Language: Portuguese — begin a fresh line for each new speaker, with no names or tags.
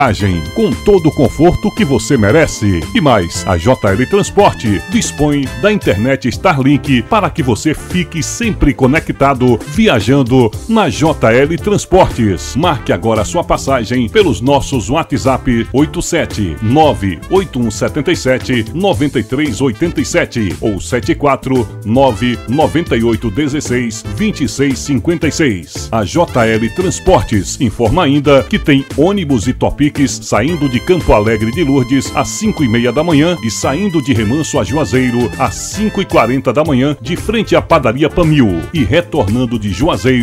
viagem com todo o conforto que você merece. E mais, a JL Transporte dispõe da internet Starlink para que você fique sempre conectado viajando na JL Transportes. Marque agora sua passagem pelos nossos WhatsApp 87981779387 ou 74998162656. A JL Transportes informa ainda que tem ônibus e Topiques saindo de Campo Alegre de Lourdes às 5h30 da manhã e saindo de Remanso a Juazeiro às 5h40 da manhã de frente à padaria Pamil e retornando de Juazeiro